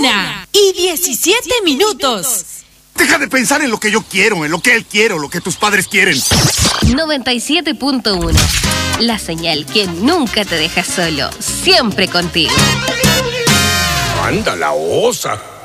1:17. Deja de pensar en lo que yo quiero, en lo que él quiere, lo que tus padres quieren. 97.1. La señal que nunca te deja solo, siempre contigo. ¡Anda la osa!